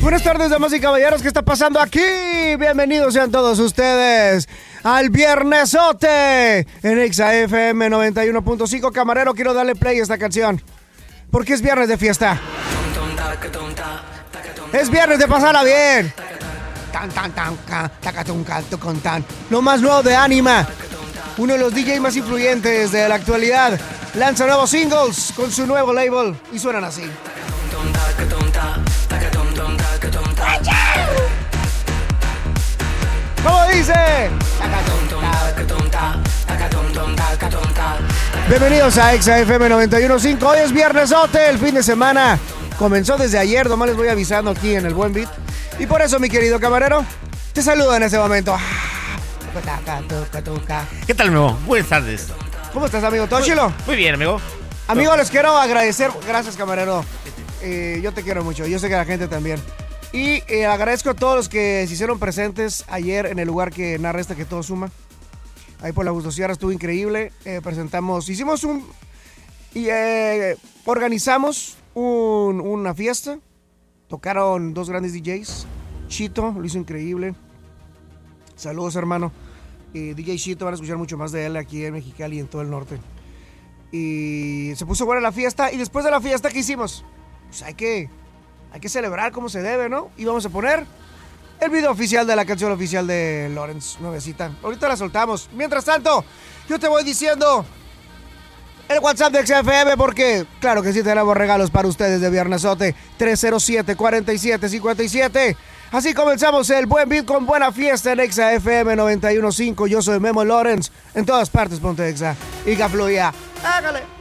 Buenas tardes, damas y caballeros, ¿qué está pasando aquí? Bienvenidos sean todos ustedes al Viernesote en Exa FM 91.5. Camarero, quiero darle play a esta canción porque es viernes de fiesta. Es viernes de pasarla bien. Lo más nuevo de Anima, uno de los DJs más influyentes de la actualidad, lanza nuevos singles con su nuevo label y suenan así. ¿Cómo dice? Bienvenidos a Exa FM 91.5. Hoy es Viernesote, el fin de semana comenzó desde ayer, nomás les voy avisando aquí en el Buen Beat. Y por eso, mi querido camarero, te saludo en este momento. ¿Qué tal, amigo? Buenas tardes. ¿Cómo estás, amigo? ¿Todo chilo? Muy bien, amigo. Amigo, les quiero agradecer. Gracias, camarero. Yo te quiero mucho. Yo sé que la gente también. Y agradezco a todos los que se hicieron presentes ayer en el lugar que narra Que Todo Suma. Ahí por la Justo Sierra estuvo increíble. Organizamos una fiesta. Tocaron dos grandes DJs. Chito lo hizo increíble. Saludos, hermano. DJ Chito, van a escuchar mucho más de él aquí en Mexicali y en todo el norte. Y se puso buena la fiesta. Y después de la fiesta, ¿qué hicimos? Pues hay que celebrar como se debe, ¿no? Y vamos a poner el video oficial de la canción oficial de Lawrence, nuevecita. Ahorita la soltamos. Mientras tanto, yo te voy diciendo el WhatsApp de XFM porque, claro que sí, tenemos regalos para ustedes de Viernesote. 307-4757. Así comenzamos el Buen Beat con buena fiesta en Exa FM 91.5. Yo soy Memo Lawrence. En todas partes ponte Exa. Y que fluya. Hágale.